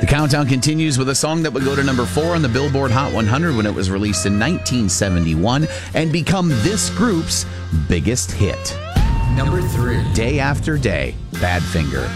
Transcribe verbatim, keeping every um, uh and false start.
The countdown continues with a song that would go to number four on the Billboard Hot one hundred when it was released in nineteen seventy-one and become this group's biggest hit. Number three. Day After Day, Badfinger.